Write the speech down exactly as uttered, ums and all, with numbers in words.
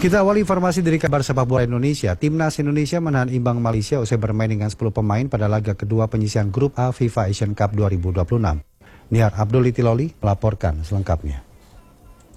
Kita awali informasi dari kabar sepak bola Indonesia. Timnas Indonesia menahan imbang Malaysia usai bermain dengan sepuluh pemain pada laga kedua penyisihan grup A FIFA Asian Cup dua ribu dua puluh enam. Nihar Abdul Itiloli melaporkan selengkapnya.